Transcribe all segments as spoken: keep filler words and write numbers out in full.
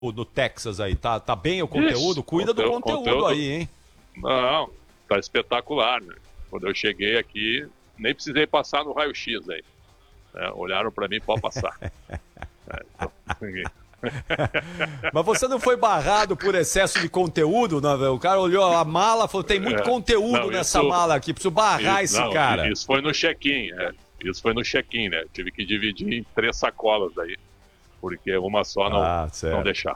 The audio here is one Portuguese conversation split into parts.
no Texas aí? Tá, tá bem o conteúdo? Isso, Cuida do conteúdo, conteúdo aí, hein? Não, tá espetacular, né? Quando eu cheguei aqui, nem precisei passar no raio-x aí. É, olharam pra mim, pode passar. É, então, Mas você não foi barrado por excesso de conteúdo, não, velho? O cara olhou a mala e falou, tem muito É, conteúdo não, nessa isso- mala aqui, preciso barrar isso, esse não, cara. Isso foi no check-in, é. Isso foi no check-in, né? Tive que dividir em três sacolas aí, porque uma só não, Ah, certo. não deixar.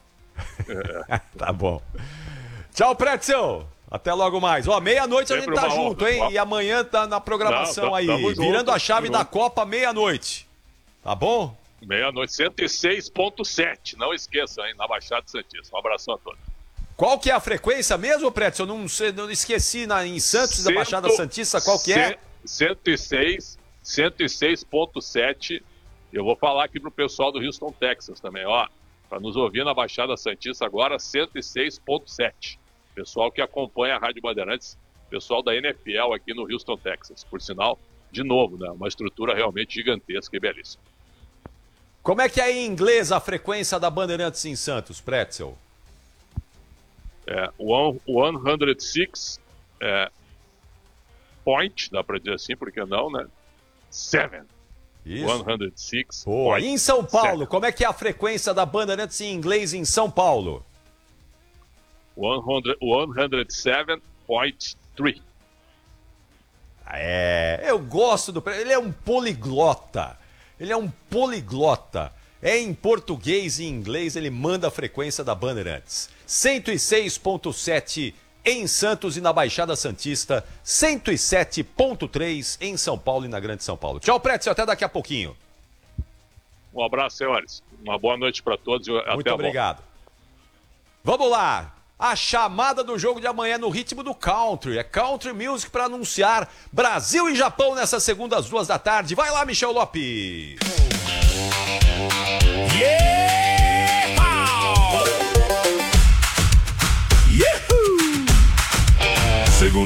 Tá bom. Tchau, Pretzel. Até logo mais. Ó, meia-noite a gente Sempre tá uma junto, honra. hein? E amanhã tá na programação Não, tá- aí. tamo junto, Virando a chave tamo da junto. Copa, meia-noite. Tá bom? Meia-noite, cento e seis ponto sete. Não esqueçam, hein? Na Baixada Santista. Um abração a todos. Qual que é a frequência mesmo, Pretzel? Eu não, sei, não esqueci na, em Santos, da Cento- Baixada Santista, qual que é? cento e seis, cento e seis ponto sete. Eu vou falar aqui pro pessoal do Houston, Texas também, ó. Para nos ouvir na Baixada Santista agora, cento e seis ponto sete. Pessoal que acompanha a Rádio Bandeirantes, pessoal da N F L aqui no Houston, Texas. Por sinal, de novo, né? Uma estrutura realmente gigantesca e belíssima. Como é que é em inglês a frequência da Bandeirantes em Santos, Pretzel? É, one- cento e seis é, point, dá para dizer assim, porque não, né? Seven. Isso. cento e seis. Boa. E em São Paulo, seven. como é que é a frequência da Bandeirantes em inglês em São Paulo? cento e sete ponto três. É, eu gosto do... Ele é um poliglota. Ele é um poliglota. É em português e em inglês, ele manda a frequência da Bandeirantes. cento e seis ponto sete em Santos e na Baixada Santista, cento e sete ponto três em São Paulo e na Grande São Paulo. Tchau, Pretzel, até daqui a pouquinho. Um abraço, senhores. Uma boa noite para todos e até Muito a obrigado. Vamos lá. A chamada do jogo de amanhã no ritmo do country. É country music para anunciar Brasil e Japão nessa segunda às duas da tarde. Vai lá, Michel Lopes.